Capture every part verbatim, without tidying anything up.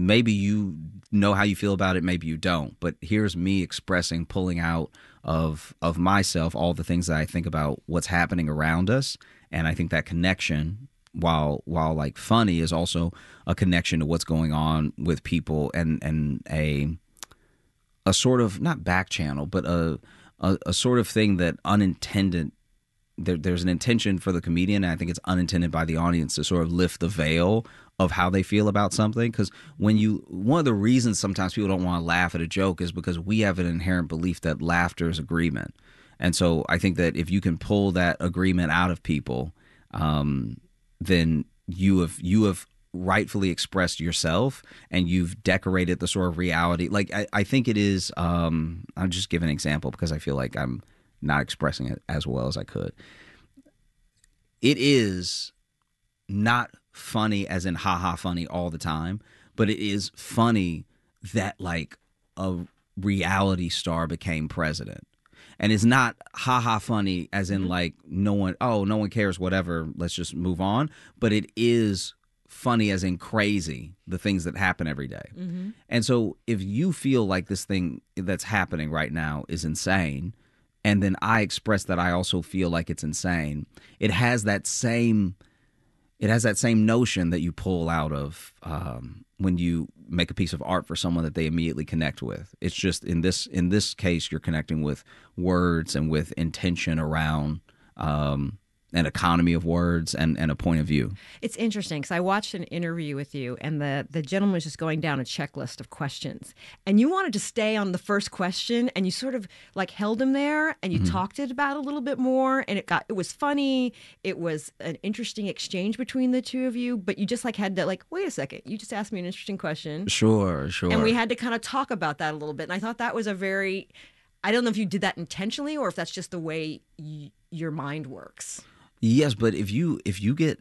maybe you know how you feel about it, maybe you don't. But here's me expressing, pulling out of of myself all the things that I think about what's happening around us. And I think that connection, while while like funny, is also a connection to what's going on with people, and and a a sort of not back channel, but a a, a sort of thing that unintended. There, there's an intention for the comedian, and I think it's unintended by the audience to sort of lift the veil of how they feel about something. Because when you, one of the reasons sometimes people don't want to laugh at a joke is because we have an inherent belief that laughter is agreement. And so I think that if you can pull that agreement out of people, um, then you have you have rightfully expressed yourself, and you've decorated the sort of reality. Like I, I think it is. Um, I'll just give an example because I feel like I'm not expressing it as well as I could. It is not funny as in ha-ha funny all the time, but it is funny that like a reality star became president. And it's not ha-ha funny as in like no one, oh, no one cares, whatever, let's just move on. But it is funny as in crazy, the things that happen every day. Mm-hmm. And so if you feel like this thing that's happening right now is insane, and then I express that I also feel like it's insane, it has that same it has that same notion that you pull out of um, when you make a piece of art for someone that they immediately connect with. It's just in this in this case, you're connecting with words and with intention around um, an economy of words and, and a point of view. It's interesting because I watched an interview with you, and the, the gentleman was just going down a checklist of questions. And you wanted to stay on the first question, and you sort of like held him there, and you mm-hmm. talked it about a little bit more, and it got it was funny. It was an interesting exchange between the two of you, but you just like had to like, wait a second, you just asked me an interesting question. Sure, sure. And we had to kind of talk about that a little bit. And I thought that was a very, I don't know if you did that intentionally or if that's just the way y- your mind works. Yes, but if you if you get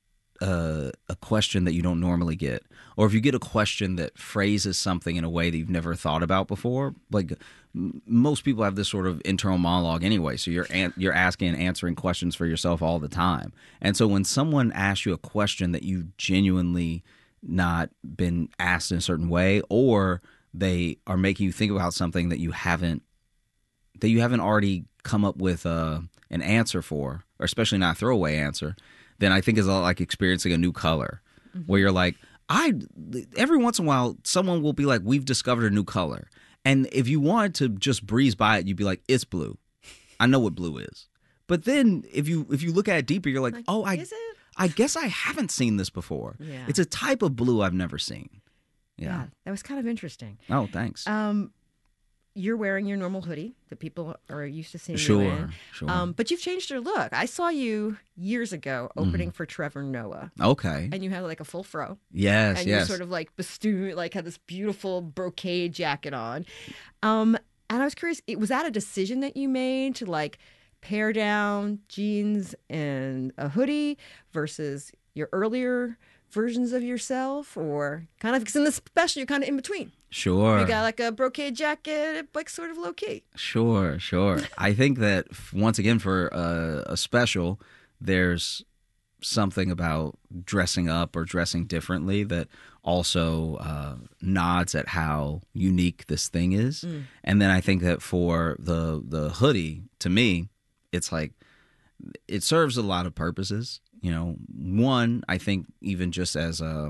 uh, a question that you don't normally get, or if you get a question that phrases something in a way that you've never thought about before, like m- most people have this sort of internal monologue anyway, so you're an- you're asking and answering questions for yourself all the time. And so when someone asks you a question that you've genuinely not been asked in a certain way, or they are making you think about something that you haven't that you haven't already come up with uh, an answer for, or especially not a throwaway answer, then I think it's like experiencing a new color, mm-hmm. where you're like, I. Every once in a while, someone will be like, "We've discovered a new color," and if you wanted to just breeze by it, you'd be like, "It's blue. I know what blue is." But then if you if you look at it deeper, you're like, like "Oh, I is it? I guess I haven't seen this before. Yeah. It's a type of blue I've never seen." Yeah, yeah that was kind of interesting. Oh, thanks. Um, You're wearing your normal hoodie that people are used to seeing sure, you in. Sure, um, but you've changed your look. I saw you years ago opening mm. for Trevor Noah. Okay. And you had like a full fro. Yes, and yes. you sort of like bestu- like had this beautiful brocade jacket on. Um, and I was curious, it, was that a decision that you made to like pare down jeans and a hoodie versus your earlier versions of yourself, or kind of, because in the special you're kind of in between? Sure. You got like a brocade jacket, like sort of low key. Sure, sure. I think that once again for a, a special, there's something about dressing up or dressing differently that also uh, nods at how unique this thing is. Mm. And then I think that for the the hoodie, to me, it's like it serves a lot of purposes. You know, one, I think even just as a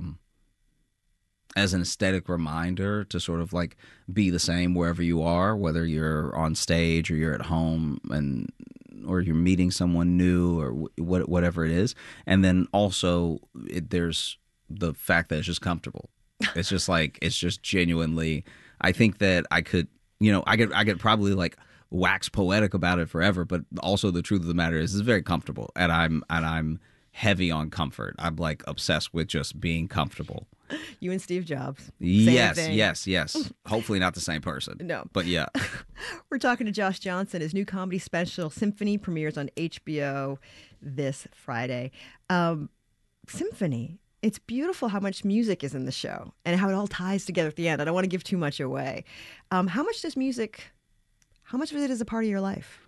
as an aesthetic reminder to sort of like be the same wherever you are, whether you're on stage or you're at home, and or you're meeting someone new, or wh- whatever it is. And then also it, there's the fact that it's just comfortable. It's just like, it's just genuinely, I think that I could, you know, I could, I could probably like wax poetic about it forever, but also the truth of the matter is it's very comfortable, and I'm, and I'm heavy on comfort. I'm like obsessed with just being comfortable. You and Steve Jobs. Same yes, thing. yes, yes. Hopefully not the same person. No. But yeah. We're talking to Josh Johnson. His new comedy special, Symphony, premieres on H B O this Friday. Um, Symphony, it's beautiful how much music is in the show and how it all ties together at the end. I don't want to give too much away. Um, how much does music, how much of it is a part of your life?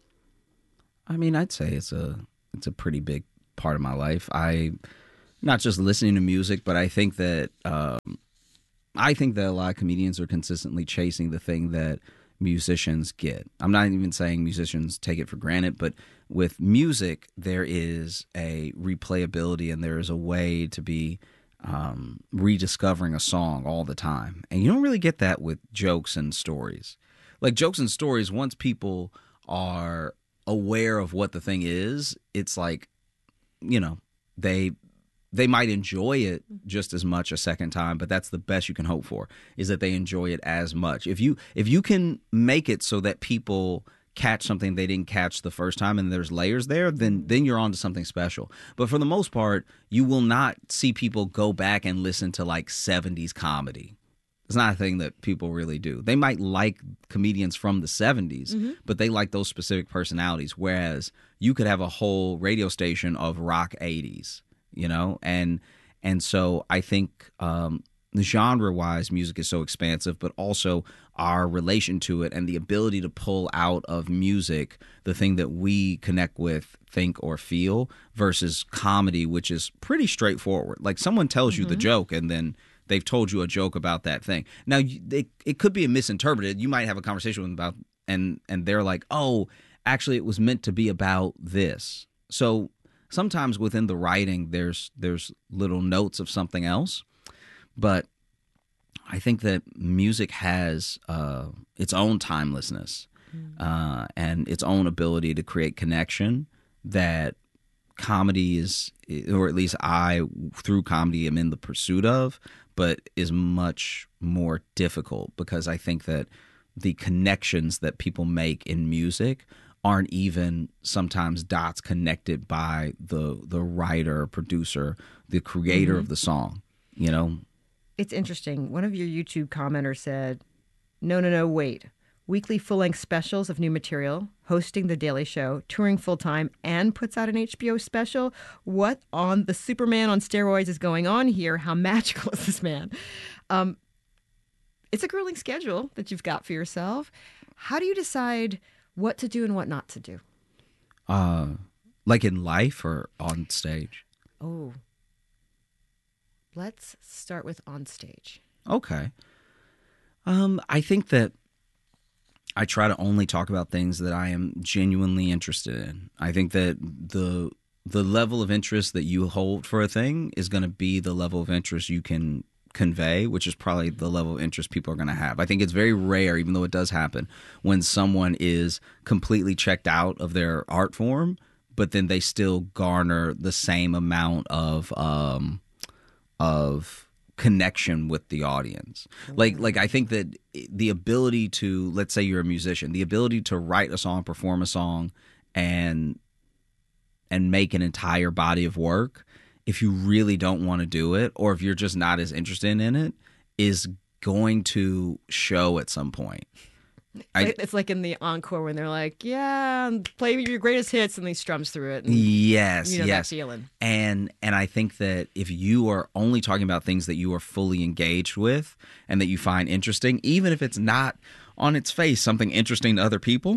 I mean, I'd say it's a it's a pretty big part of my life. I... Not just listening to music, but I think that um, I think that a lot of comedians are consistently chasing the thing that musicians get. I'm not even saying musicians take it for granted, but with music, there is a replayability and there is a way to be um, rediscovering a song all the time. And you don't really get that with jokes and stories. Like jokes and stories, once people are aware of what the thing is, it's like, you know, they they might enjoy it just as much a second time, but that's the best you can hope for, is that they enjoy it as much. If you if you can make it so that people catch something they didn't catch the first time and there's layers there, then then you're on to something special. But for the most part, you will not see people go back and listen to like seventies comedy. It's not a thing that people really do. They might like comedians from the seventies, mm-hmm. but they like those specific personalities, whereas you could have a whole radio station of rock eighties, you know? And and so I think um, genre-wise, music is so expansive, but also our relation to it and the ability to pull out of music the thing that we connect with, think, or feel, versus comedy, which is pretty straightforward. Like someone tells mm-hmm. you the joke and then they've told you a joke about that thing. Now, it, it could be misinterpreted. You might have a conversation with them about, and and they're like, oh, actually, it was meant to be about this. So sometimes within the writing, there's there's little notes of something else. But I think that music has uh, its own timelessness mm. uh, and its own ability to create connection that comedy is, or at least I, through comedy, am in the pursuit of, but is much more difficult because I think that the connections that people make in music aren't even sometimes dots connected by the the writer, producer, the creator mm-hmm. of the song, you know? It's interesting. One of your YouTube commenters said, no, no, no, wait. Weekly full-length specials of new material, hosting The Daily Show, touring full-time, and puts out an H B O special. What on the Superman on steroids is going on here? How magical is this man? Um, it's a grueling schedule that you've got for yourself. How do you decide what to do and what not to do? Uh, like in life or on stage? Oh, let's start with on stage. Okay. Um, I think that I try to only talk about things that I am genuinely interested in. I think that the the level of interest that you hold for a thing is going to be the level of interest you can convey, which is probably the level of interest people are going to have. I think it's very rare, even though it does happen, when someone is completely checked out of their art form, but then they still garner the same amount of um, of connection with the audience. Like, like I think that the ability to, let's say you're a musician, the ability to write a song, perform a song, and and make an entire body of work, if you really don't want to do it, or if you're just not as interested in it, is going to show at some point. It's, I, like, it's like in the encore when they're like, yeah, play your greatest hits, and he strums through it. And, yes, you know, yes. that feeling. And, and I think that if you are only talking about things that you are fully engaged with and that you find interesting, even if it's not on its face something interesting to other people,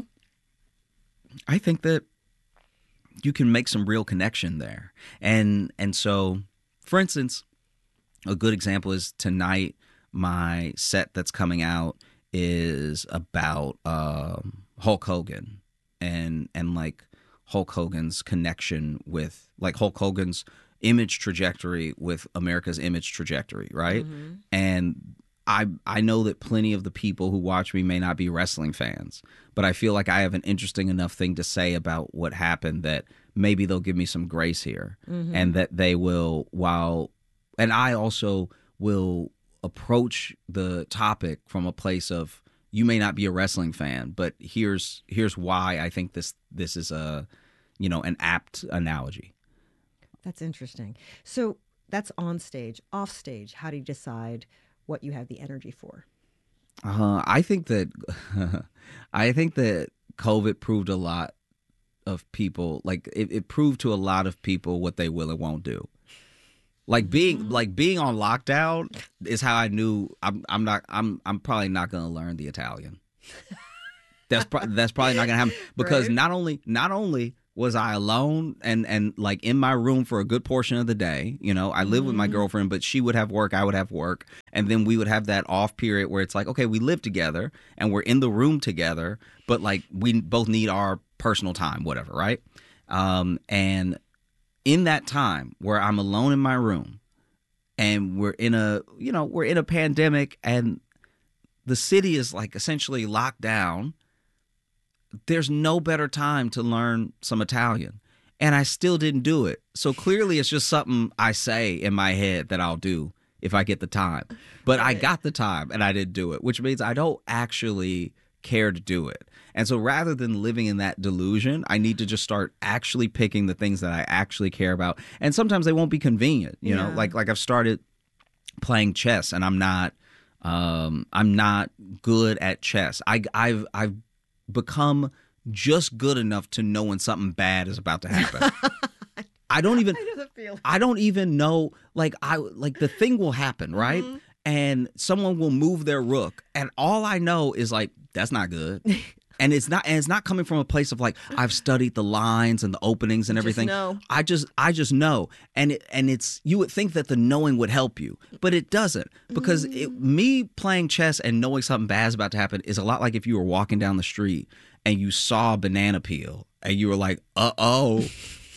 I think that you can make some real connection there. And, and so, for instance, a good example is tonight, my set that's coming out is about um, Hulk Hogan and and like Hulk Hogan's connection with, like Hulk Hogan's image trajectory with America's image trajectory, right? Mm-hmm. And I I know that plenty of the people who watch me may not be wrestling fans, but I feel like I have an interesting enough thing to say about what happened that maybe they'll give me some grace here, mm-hmm. and that they will, while, and I also will approach the topic from a place of, you may not be a wrestling fan, but here's here's why I think this this is a, you know, an apt analogy. That's interesting. So that's on stage. Off stage, how do you decide what you have the energy for? Uh, I think that I think that COVID proved a lot of people, like it, it proved to a lot of people what they will and won't do. Like being like being on lockdown is how I knew I'm I'm not I'm I'm probably not going to learn the Italian. That's pro- that's probably not going to happen because right. not only not only was I alone and and like in my room for a good portion of the day. You know, I live mm-hmm. with my girlfriend, but she would have work, I would have work, and then we would have that off period where it's like, okay, we live together and we're in the room together, but like we both need our personal time, whatever, right? Um, and in that time where I'm alone in my room and we're in a, you know, we're in a pandemic and the city is like essentially locked down, there's no better time to learn some Italian. And I still didn't do it. So clearly it's just something I say in my head that I'll do if I get the time. But right. I got the time and I didn't do it, which means I don't actually care to do it. And so rather than living in that delusion, I need to just start actually picking the things that I actually care about. And sometimes they won't be convenient, you yeah. know, like like I've started playing chess and I'm not um, I'm not good at chess. I, I've I've become just good enough to know when something bad is about to happen. I don't even I, I don't even know like I like the thing will happen, right? Mm-hmm. And someone will move their rook and all I know is like that's not good. And it's not and it's not coming from a place of like I've studied the lines and the openings and everything. Just know. I just I just know. And it, and it's you would think that the knowing would help you, but it doesn't. Because it, me playing chess and knowing something bad is about to happen is a lot like if you were walking down the street and you saw a banana peel and you were like, "Uh-oh.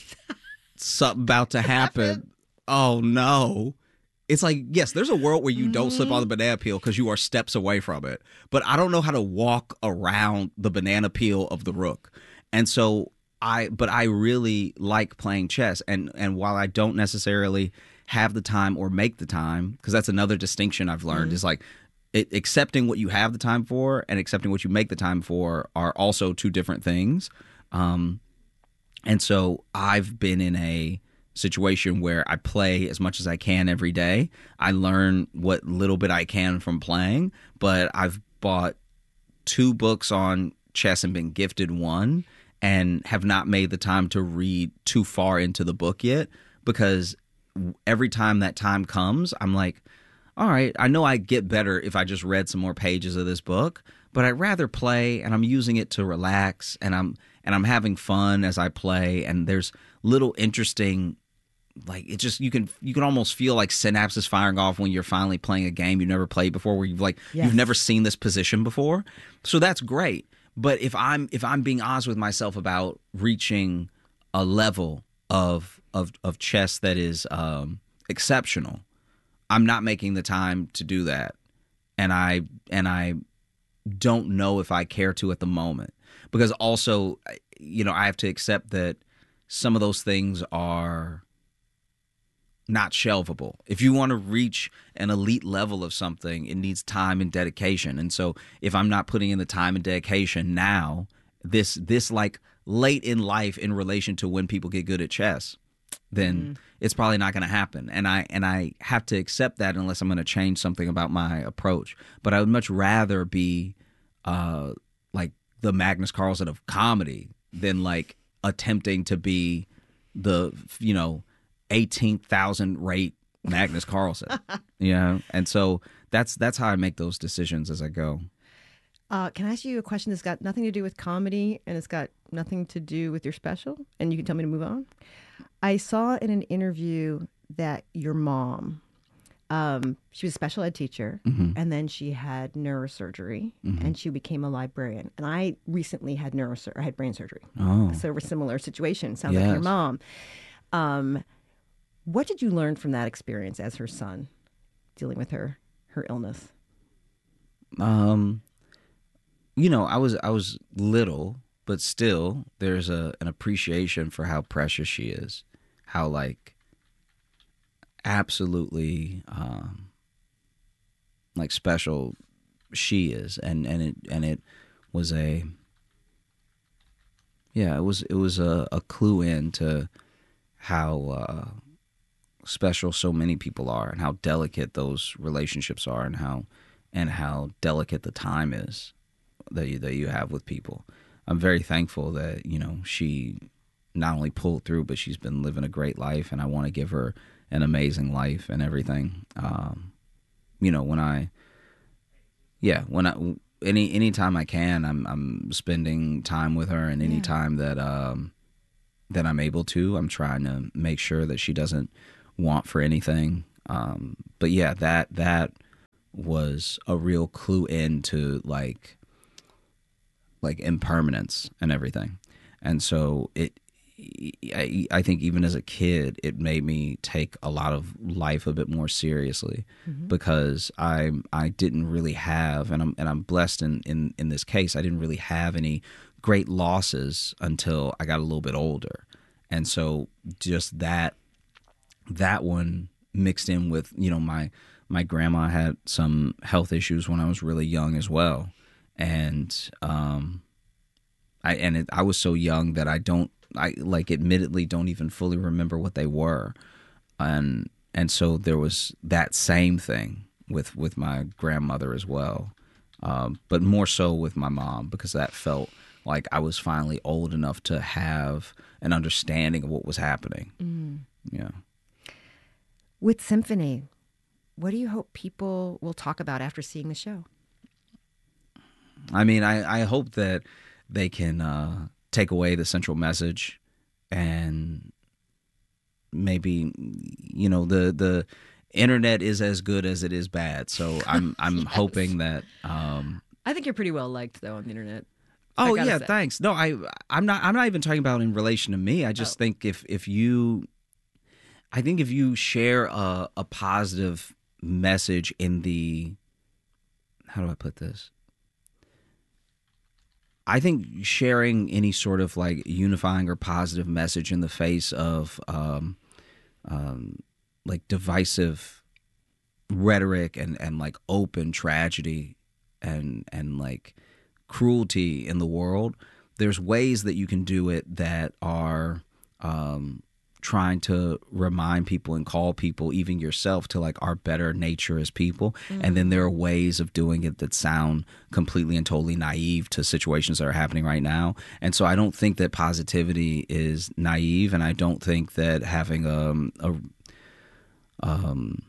Something about to happen. Oh no." It's like, yes, there's a world where you mm-hmm. don't slip on the banana peel because you are steps away from it. But I don't know how to walk around the banana peel of the rook. And so I, but I really like playing chess. And, and while I don't necessarily have the time or make the time, because that's another distinction I've learned mm-hmm. is like it, accepting what you have the time for and accepting what you make the time for are also two different things. Um, and so I've been in a situation where I play as much as I can every day. I learn what little bit I can from playing, but I've bought two books on chess and been gifted one and have not made the time to read too far into the book yet because every time that time comes, I'm like, all right, I know I get better if I just read some more pages of this book, but I'd rather play and I'm using it to relax and I'm and I'm having fun as I play and there's little interesting like it just you can you can almost feel like synapses firing off when you're finally playing a game you've never played before where you've like yes. you've never seen this position before. So that's great. But if I'm if I'm being honest with myself about reaching a level of of of chess that is um, exceptional, I'm not making the time to do that. And I and I don't know if I care to at the moment. Because also, you know, I have to accept that some of those things are not shelvable. If you want to reach an elite level of something, it needs time and dedication. And so if I'm not putting in the time and dedication now, this this like late in life in relation to when people get good at chess, then mm-hmm. it's probably not going to happen. And I and I have to accept that unless I'm going to change something about my approach. But I would much rather be uh, like the Magnus Carlsen of comedy than like attempting to be the, you know, eighteenth thousand rate Magnus Carlsen. You know? And so that's that's how I make those decisions as I go. Uh, can I ask you a question that's got nothing to do with comedy and it's got nothing to do with your special? And you can tell me to move on. I saw in an interview that your mom, um, she was a special ed teacher, mm-hmm. and then she had neurosurgery, mm-hmm. and she became a librarian. And I recently had neurosur- I had brain surgery. Oh. So a similar situation. Sounds yes. like your mom. Um, what did you learn from that experience as her son, dealing with her her illness? Um, you know, I was I was little. But still, there's a an appreciation for how precious she is, how like absolutely um, like special she is, and and it and it was a yeah, it was it was a, a clue in to how uh, special so many people are, and how delicate those relationships are, and how and how delicate the time is that you, that you have with people. I'm very thankful that, you know, she not only pulled through, but she's been living a great life, and I want to give her an amazing life and everything. Um, you know, when I, yeah, when I, any anytime I can, I'm I'm spending time with her, and any yeah. time that, um, that I'm able to. I'm trying to make sure that she doesn't want for anything. Um, but yeah, that that was a real clue into like like impermanence and everything. And so it, I, I think even as a kid, it made me take a lot of life a bit more seriously, mm-hmm. because I I didn't really have, and I'm and I'm blessed in, in, in this case, I didn't really have any great losses until I got a little bit older. And so just that that one mixed in with, you know, my my grandma had some health issues when I was really young as well. And um I and it, I was so young that I don't I like admittedly don't even fully remember what they were. And and so there was that same thing with with my grandmother as well. Um, but more so with my mom, because that felt like I was finally old enough to have an understanding of what was happening. Mm. Yeah. With Symphony, what do you hope people will talk about after seeing the show? I mean, I, I hope that they can uh, take away the central message, and maybe, you know, the the internet is as good as it is bad. So I'm I'm yes. hoping that. Um, I think you're pretty well liked though on the internet. Oh yeah, say. Thanks. No, I I'm not I'm not even talking about in relation to me. I just oh. think if if you, I think if you share a, a positive message in the, how do I put this? I think sharing any sort of like unifying or positive message in the face of um, um, like divisive rhetoric and, and like open tragedy and and like cruelty in the world, there's ways that you can do it that are um, trying to remind people and call people, even yourself, to like our better nature as people. Mm-hmm. And then there are ways of doing it that sound completely and totally naive to situations that are happening right now. And so I don't think that positivity is naive, and I don't think that having um, a um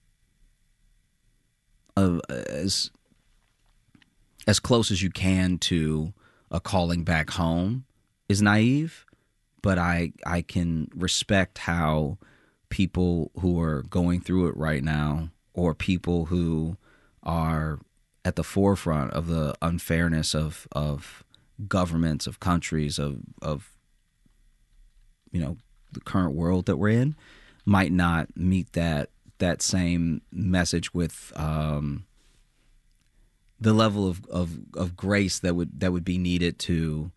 a, as as close as you can to a calling back home is naive. But I, I can respect how people who are going through it right now, or people who are at the forefront of the unfairness of, of governments, of countries, of, of, you know, the current world that we're in, might not meet that that same message with um, the level of, of, of grace that would that would be needed to.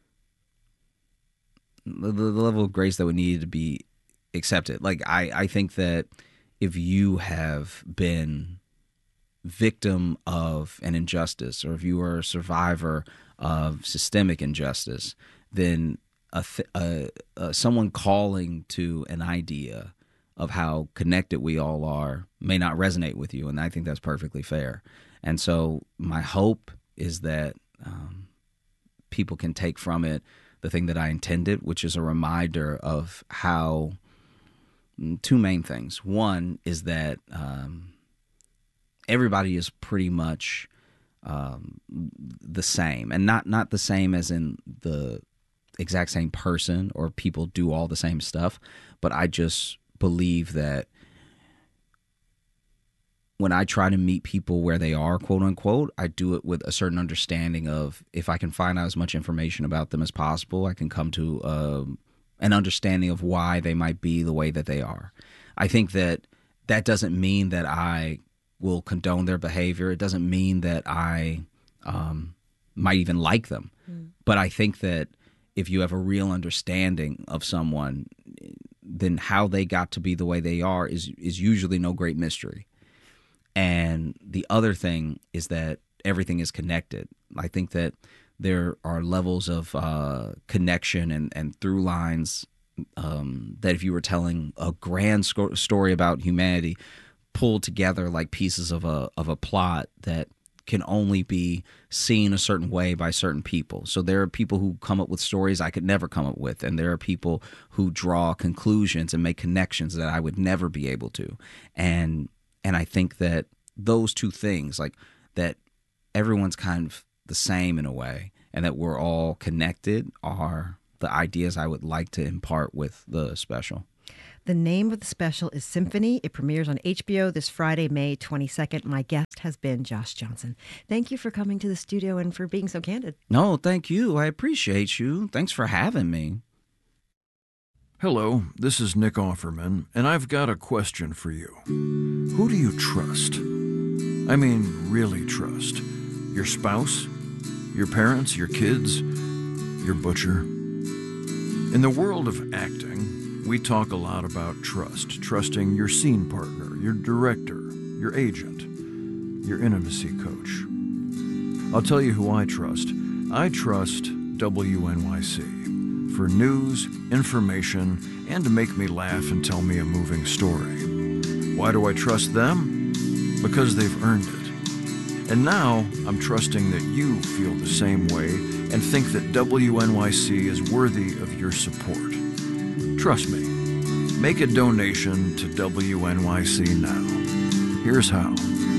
The, the level of grace that would need to be accepted. Like, I, I think that if you have been victim of an injustice, or if you are a survivor of systemic injustice, then a, a, a, someone calling to an idea of how connected we all are may not resonate with you, and I think that's perfectly fair. And so my hope is that um, people can take from it the thing that I intended, which is a reminder of how two main things. One is that um, everybody is pretty much um, the same, and not not the same as in the exact same person or people do all the same stuff, but I just believe that when I try to meet people where they are, quote unquote, I do it with a certain understanding of, if I can find out as much information about them as possible, I can come to uh, an understanding of why they might be the way that they are. I think that that doesn't mean that I will condone their behavior. It doesn't mean that I um, might even like them. Mm. But I think that if you have a real understanding of someone, then how they got to be the way they are is is usually no great mystery. And the other thing is that everything is connected. I think that there are levels of uh, connection and, and through lines um, that if you were telling a grand sco- story about humanity, pulled together like pieces of a of a plot that can only be seen a certain way by certain people. So there are people who come up with stories I could never come up with, and there are people who draw conclusions and make connections that I would never be able to. And And I think that those two things, like that everyone's kind of the same in a way, and that we're all connected, are the ideas I would like to impart with the special. The name of the special is Symphony. It premieres on H B O this Friday, May twenty-second. My guest has been Josh Johnson. Thank you for coming to the studio and for being so candid. No, thank you. I appreciate you. Thanks for having me. Hello, this is Nick Offerman, and I've got a question for you. Who do you trust? I mean, really trust. Your spouse? Your parents? Your kids? Your butcher? In the world of acting, we talk a lot about trust. Trusting your scene partner, your director, your agent, your intimacy coach. I'll tell you who I trust. I trust W N Y C for news, information, and to make me laugh and tell me a moving story. Why do I trust them? Because they've earned it. And now I'm trusting that you feel the same way and think that W N Y C is worthy of your support. Trust me. Make a donation to W N Y C now. Here's how.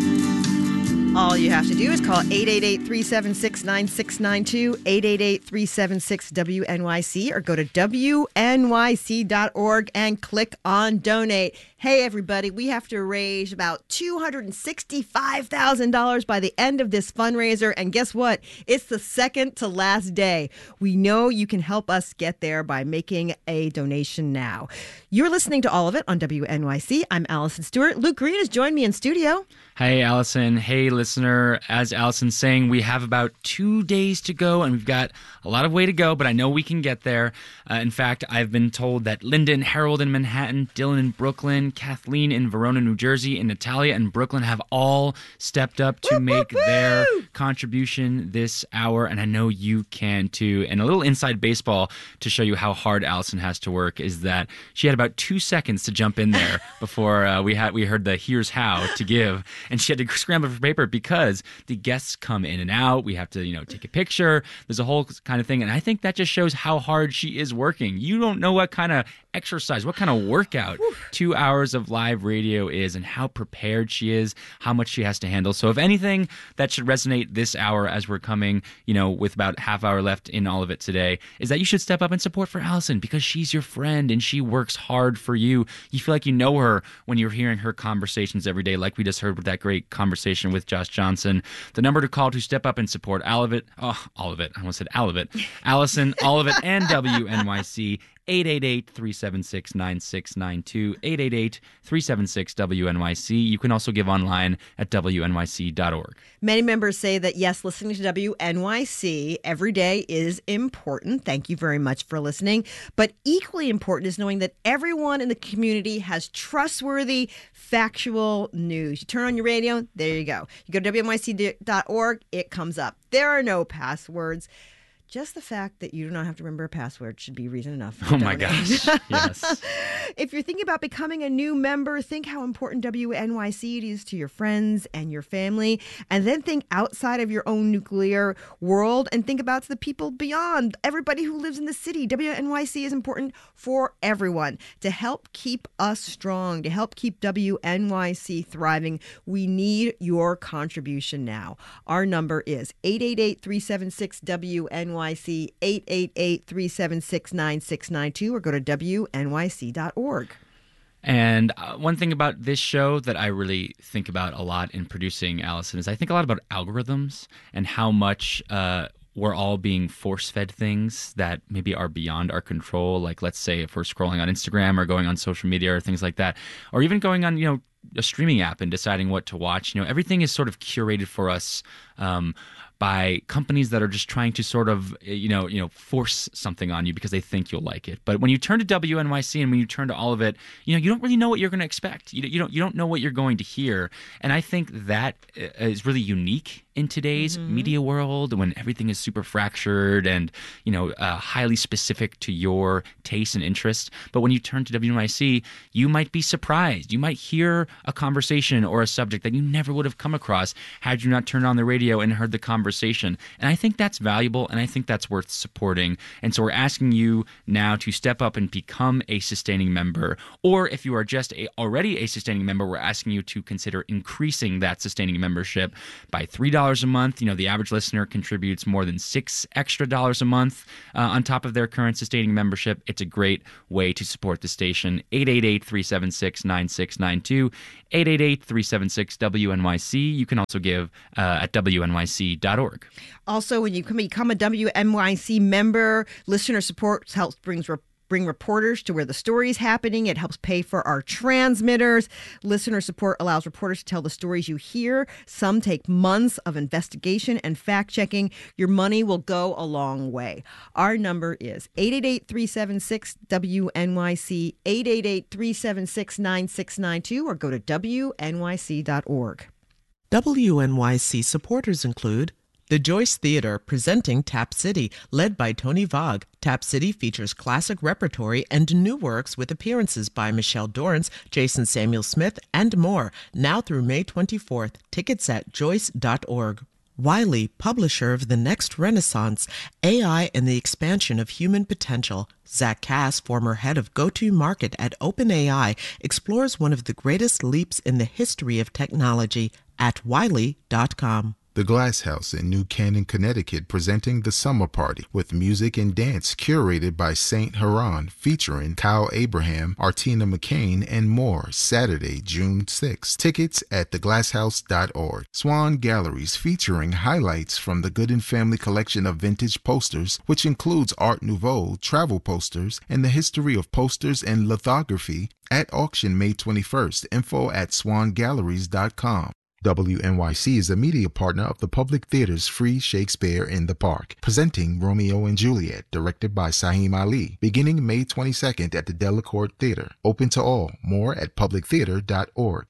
All you have to do is call eight eight eight, three seven six, nine six nine two, eight eight eight, three seven six, W N Y C, or go to W N Y C dot org and click on donate. Hey, everybody, we have to raise about two hundred sixty-five thousand dollars by the end of this fundraiser. And guess what? It's the second to last day. We know you can help us get there by making a donation now. You're listening to all of it on W N Y C. I'm Allison Stewart. Luke Green has joined me in studio. Hey, Allison. Hey, listener. As Allison's saying, we have about two days to go, and we've got a lot of way to go, but I know we can get there. Uh, in fact, I've been told that Linda and Harold in Manhattan, Dylan in Brooklyn, Kathleen in Verona, New Jersey, and Natalia in Brooklyn have all stepped up to woo, make woo, woo. their contribution this hour, and I know you can too. And a little inside baseball to show you how hard Allison has to work is that she had about two seconds to jump in there before uh, we had we heard the here's how to give. And she had to scramble for paper because the guests come in and out. We have to, you know, take a picture. There's a whole kind of thing. And I think that just shows how hard she is working. You don't know what kind of exercise, what kind of workout two hours of live radio is and how prepared she is, how much she has to handle. So if anything, that should resonate this hour as we're coming, you know, with about half hour left in all of it today, is that you should step up and support for Allison because she's your friend and she works hard for you. You feel like you know her when you're hearing her conversations every day, like we just heard with that great conversation with Josh Johnson. The number to call to step up and support all of it, oh, all of it, I almost said all of it, Allison, all of it, and W N Y C, eight eight eight, three seven six, nine six nine two, eight eight eight, three seven six, W N Y C. You can also give online at W N Y C dot org. Many members say that, yes, listening to W N Y C every day is important. Thank you very much for listening. But equally important is knowing that everyone in the community has trustworthy, factual news. You turn on your radio, there you go. You go to W N Y C dot org, it comes up. There are no passwords. Just the fact that you do not have to remember a password should be reason enough. Oh, my gosh. Yes. If you're thinking about becoming a new member, think how important W N Y C is to your friends and your family. And then think outside of your own nuclear world and think about the people beyond, everybody who lives in the city. W N Y C is important for everyone. To help keep us strong, to help keep W N Y C thriving, we need your contribution now. Our number is eight eight eight, three seven six, W N Y C, eight eight eight, three seven six, nine six nine two, or go to W N Y C dot org. And uh, one thing about this show that I really think about a lot in producing, Allison, is I think a lot about algorithms and how much uh, we're all being force-fed things that maybe are beyond our control. Like, let's say if we're scrolling on Instagram or going on social media or things like that, or even going on, you know, a streaming app and deciding what to watch. You know, everything is sort of curated for us um, by companies that are just trying to sort of, you know, you know, force something on you because they think you'll like it. But when you turn to W N Y C and when you turn to all of it, you know, you don't really know what you're going to expect. You, you don't you don't know what you're going to hear. And I think that is really unique in today's mm-hmm. media world when everything is super fractured and, you know, uh, highly specific to your taste and interest. But when you turn to W N Y C, you might be surprised. You might hear a conversation or a subject that you never would have come across had you not turned on the radio and heard the conversation conversation. And I think that's valuable, and I think that's worth supporting. And so we're asking you now to step up and become a sustaining member. Or if you are just a, already a sustaining member, we're asking you to consider increasing that sustaining membership by three dollars a month. You know, the average listener contributes more than six extra dollars a month uh, on top of their current sustaining membership. It's a great way to support the station. eight eight eight, three seven six, nine six nine two, eight eight eight, three seven six, W N Y C. You can also give uh, at W N Y C dot org. Also, when you become a W N Y C member, listener support helps brings rep- bring reporters to where the story is happening. It helps pay for our transmitters. Listener support allows reporters to tell the stories you hear. Some take months of investigation and fact-checking. Your money will go a long way. Our number is eight eight eight, three seven six, W N Y C, eight eight eight, three seven six, nine six nine two, or go to W N Y C dot org. W N Y C supporters include the Joyce Theater, presenting Tap City, led by Tony Vogue. Tap City features classic repertory and new works with appearances by Michelle Dorrance, Jason Samuel Smith, and more, now through May twenty-fourth. Tickets at joyce dot org. Wiley, publisher of The Next Renaissance, A I and the Expansion of Human Potential. Zach Cass, former head of go-to-market at OpenAI, explores one of the greatest leaps in the history of technology at wiley dot com. The Glass House in New Canaan, Connecticut, presenting The Summer Party with music and dance curated by Saint Haran, featuring Kyle Abraham, Artina McCain, and more, Saturday, June sixth. Tickets at the glass house dot org. Swan Galleries, featuring highlights from the Gooden Family collection of vintage posters, which includes Art Nouveau, travel posters, and the history of posters and lithography, at auction May twenty-first. Info at swan galleries dot com. W N Y C is a media partner of the Public Theater's Free Shakespeare in the Park, presenting Romeo and Juliet, directed by Saheem Ali, beginning May twenty-second at the Delacorte Theater. Open to all. More at public theater dot org.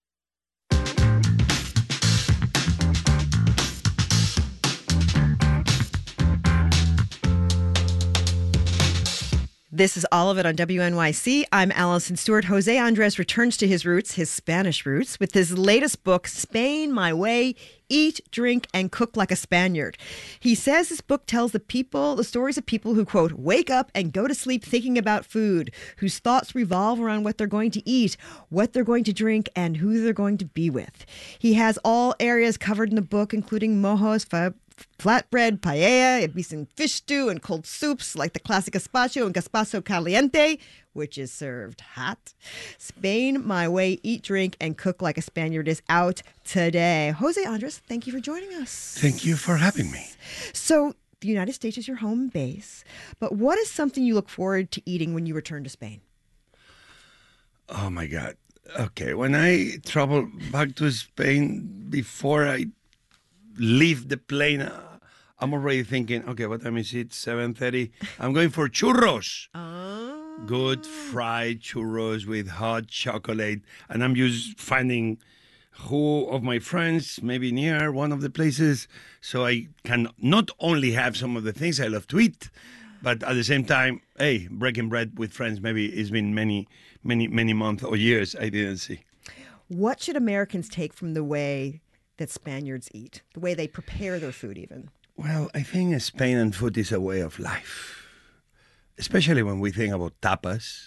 This is all of it on W N Y C. I'm Allison Stewart. Jose Andres returns to his roots, his Spanish roots, with his latest book, Spain My Way, Eat, Drink, and Cook Like a Spaniard. He says this book tells the people, the stories of people who, quote, wake up and go to sleep thinking about food, whose thoughts revolve around what they're going to eat, what they're going to drink, and who they're going to be with. He has all areas covered in the book, including mojos, fa- flatbread, paella, a decent fish stew, and cold soups like the classic gazpacho and gazpacho caliente, which is served hot. Spain My Way, Eat, Drink, and Cook Like a Spaniard is out today. Jose Andres, thank you for joining us. Thank you for having me. So the United States is your home base, but what is something you look forward to eating when you return to Spain? Oh, my God. Okay, when I travel back to Spain, before I leave the plane, uh, I'm already thinking, okay, what time is it? seven thirty. I'm going for churros. Oh. Good fried churros with hot chocolate. And I'm just finding who of my friends, maybe near one of the places, so I can not only have some of the things I love to eat, but at the same time, hey, breaking bread with friends, maybe it's been many, many, many months or years I didn't see. What should Americans take from the way that Spaniards eat, the way they prepare their food even? Well, I think Spain and food is a way of life, especially when we think about tapas.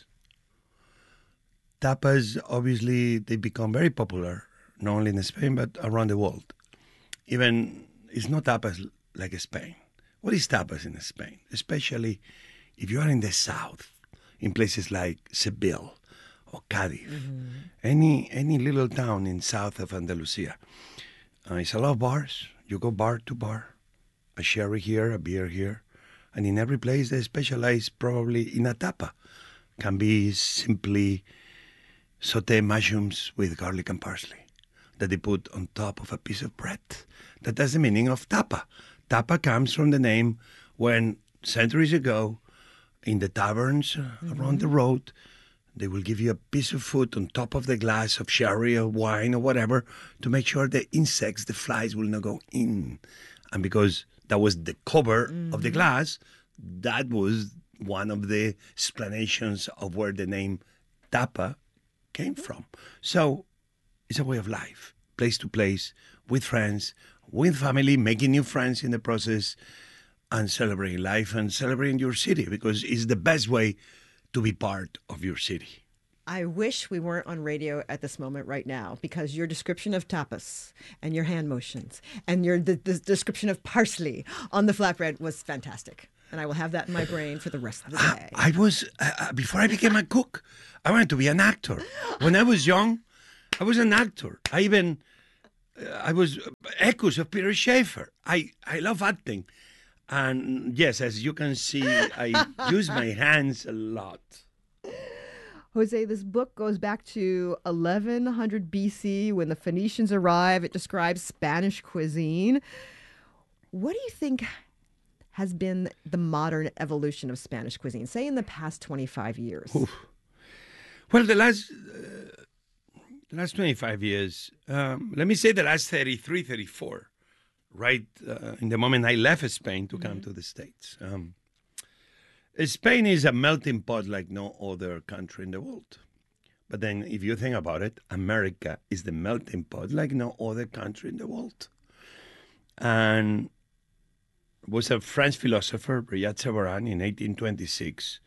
Tapas, obviously, they become very popular, not only in Spain, but around the world. Even, it's not tapas like Spain. What is tapas in Spain? Especially if you are in the south, in places like Seville or Cadiz, mm-hmm. any any little town in south of Andalusia. Uh, it's a lot of bars. You go bar to bar, a sherry here, a beer here. And in every place they specialize probably in a tapa. Can be simply sauté mushrooms with garlic and parsley that they put on top of a piece of bread. That is the meaning of tapa. Tapa comes from the name when centuries ago in the taverns mm-hmm. around the road, they will give you a piece of food on top of the glass of sherry or wine or whatever to make sure the insects, the flies will not go in. And because that was the cover mm-hmm. of the glass, that was one of the explanations of where the name tapa came from. So it's a way of life, place to place, with friends, with family, making new friends in the process, and celebrating life and celebrating your city, because it's the best way to be part of your city. I wish we weren't on radio at this moment right now, because your description of tapas and your hand motions and your the, the description of parsley on the flatbread was fantastic. And I will have that in my brain for the rest of the day. I, I was, uh, before I became a cook, I wanted to be an actor. When I was young, I was an actor. I even, uh, I was echoes of Peter Schaefer. I, I love acting. And yes, as you can see, I use my hands a lot. Jose, this book goes back to eleven hundred B C when the Phoenicians arrive. It describes Spanish cuisine. What do you think has been the modern evolution of Spanish cuisine, say in the past twenty-five years? Oof. Well, the last uh, the last twenty-five years, um, let me say the last thirty-three, thirty-four, right uh, in the moment I left Spain to mm-hmm. come to the States. Um, Spain is a melting pot like no other country in the world. But then if you think about it, America is the melting pot like no other country in the world. And was a French philosopher, Brillat Savarin, in eighteen twenty-six.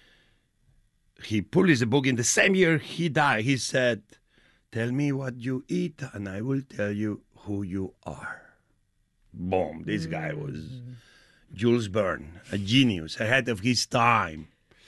He published a book in the same year he died. He said, "Tell me what you eat and I will tell you who you are." Boom. This mm. guy was Jules Verne, a genius, ahead of his time.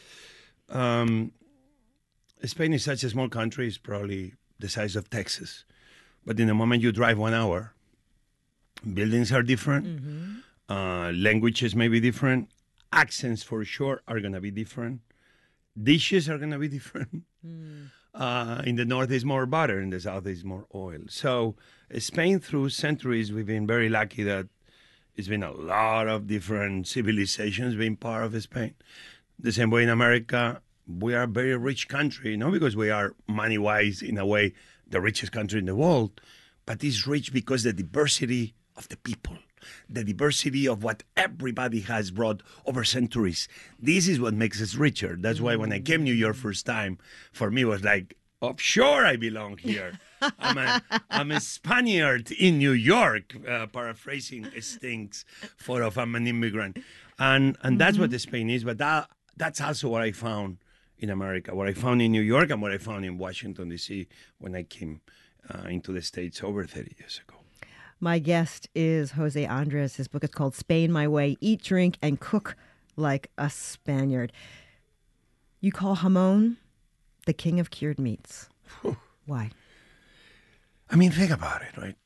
Um, Spain is such a small country, it's probably the size of Texas. But in the moment you drive one hour, buildings are different, mm-hmm. uh, languages may be different, accents for sure are going to be different, dishes are going to be different. Mm. Uh, in the north is more butter, in the south is more oil. So Spain, through centuries, we've been very lucky that it's been a lot of different civilizations being part of Spain. The same way in America, we are a very rich country, not because we are money-wise, in a way, the richest country in the world, but it's rich because the diversity of the people, the diversity of what everybody has brought over centuries. This is what makes us richer. That's why when I came to New York first time, for me it was like, oh, sure I belong here. I'm a, I'm a Spaniard in New York, uh, paraphrasing Stinks for of I'm an immigrant. And and that's mm-hmm. what Spain is, but that that's also what I found in America, what I found in New York and what I found in Washington, D C when I came uh, into the States over thirty years ago. My guest is Jose Andres. His book is called Spain My Way, Eat, Drink, and Cook Like a Spaniard. You call jamón the king of cured meats. Why? I mean, think about it, right?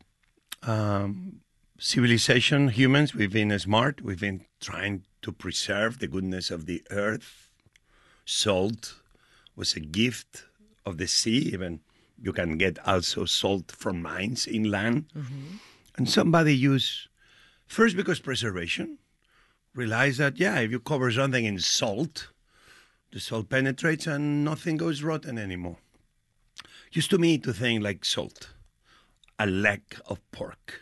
Um, civilization, humans, we've been smart. We've been trying to preserve the goodness of the earth. Salt was a gift of the sea. Even you can get also salt from mines inland. Mm-hmm. And somebody used, first because preservation, realized that, yeah, if you cover something in salt, the salt penetrates and nothing goes rotten anymore. Used to me to think like salt, a leg of pork,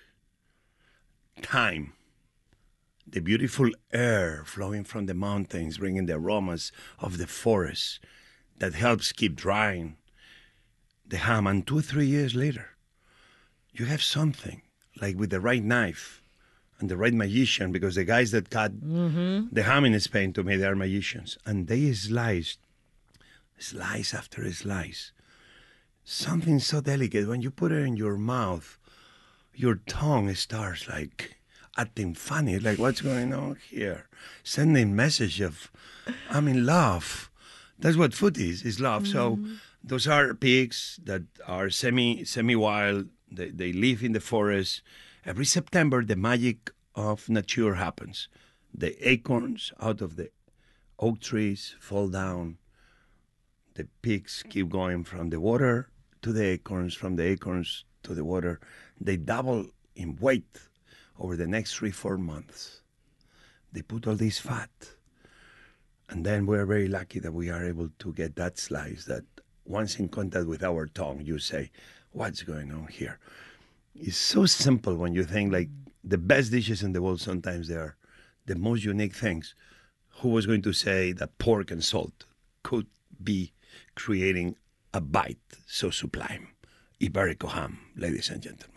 thyme, the beautiful air flowing from the mountains, bringing the aromas of the forest that helps keep drying the ham. And two or three years later, you have something like with the right knife and the right magician, because the guys that cut mm-hmm. the ham in Spain, to me, they are magicians. And they slice, slice after slice. Something so delicate. When you put it in your mouth, your tongue starts like acting funny. Like, what's going on here? Sending message of, I'm in love. That's what food is, is love. Mm-hmm. So those are pigs that are semi, semi-wild. They, they live in the forest. Every September, the magic of nature happens. The acorns out of the oak trees fall down. The pigs keep going from the water to the acorns, from the acorns to the water. They double in weight over the next three, four months. They put all this fat. And then we're very lucky that we are able to get that slice that once in contact with our tongue, you say, what's going on here? It's so simple when you think like the best dishes in the world, sometimes they are the most unique things. Who was going to say that pork and salt could be creating a bite so sublime? Iberico ham, ladies and gentlemen.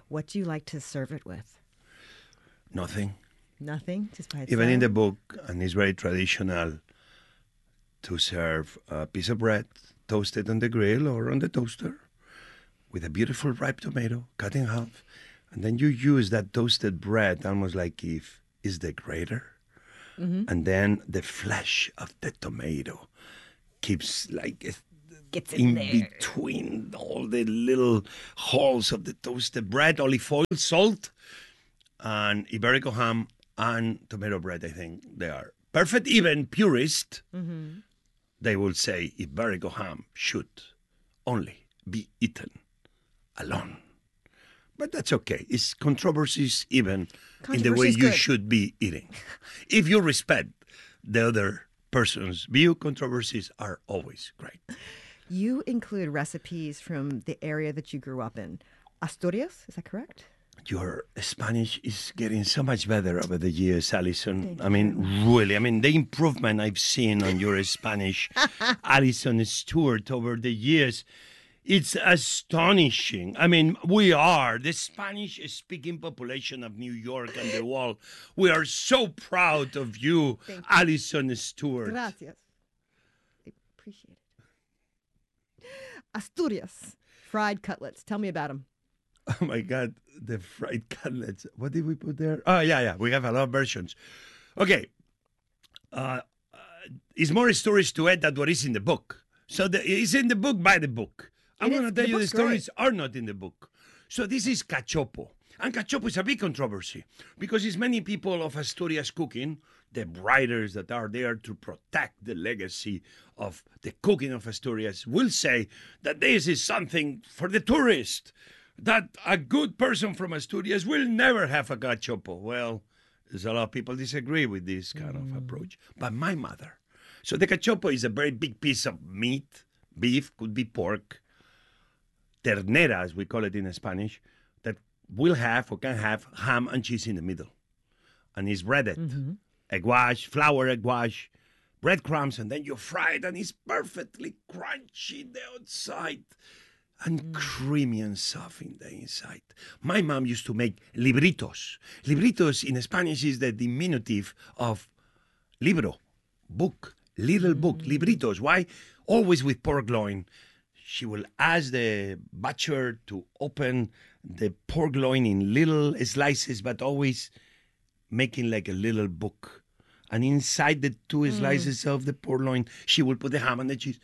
What do you like to serve it with? Nothing. Nothing, just by itself. Even in the book, and it's very traditional to serve a piece of bread toasted on the grill or on the toaster with a beautiful ripe tomato cut in half. And then you use that toasted bread almost like if it's the grater. Mm-hmm. And then the flesh of the tomato keeps like Gets in, in there. between all the little holes of the toasted bread, olive oil, salt, and Iberico ham and tomato bread. I think they are perfect. Even purists, mm-hmm. they will say Iberico ham should only be eaten alone. But that's okay. It's controversies even in the way you good. should be eating. If you respect the other person's view, controversies are always great. You include recipes from the area that you grew up in. Asturias, is that correct? Your Spanish is getting so much better over the years, Alison. I mean, really. I mean, the improvement I've seen on your Spanish, Alison Stewart, over the years, it's astonishing. I mean, we are the Spanish-speaking population of New York and the world. We are so proud of you, you. Alison Stewart. Gracias. I appreciate it. Asturias, fried cutlets. Tell me about them. Oh, my God, the fried cutlets. What did we put there? Oh, yeah, yeah. We have a lot of versions. Okay. Uh, uh, it's more stories to it than what is in the book. So the, it's in the book by the book. I'm going to tell you the stories great. Are not in the book. So this is cachopo. And cachopo is a big controversy because it's many people of Asturias cooking, the writers that are there to protect the legacy of the cooking of Asturias, will say that this is something for the tourist, that a good person from Asturias will never have a cachopo. Well, there's a lot of people disagree with this kind mm. of approach. But my mother. So the cachopo is a very big piece of meat, beef, could be pork, ternera, as we call it in Spanish, that will have or can have ham and cheese in the middle. And it's breaded. Mm-hmm. Egg wash, flour egg wash, breadcrumbs, and then you fry it, and it's perfectly crunchy the outside and mm. creamy and soft in the inside. My mom used to make libritos. Libritos in Spanish is the diminutive of libro, book, little mm. book, libritos. Why? Always with pork loin. She will ask the butcher to open the pork loin in little slices, but always making like a little book. And inside the two mm. slices of the pork loin, she will put the ham and the cheese.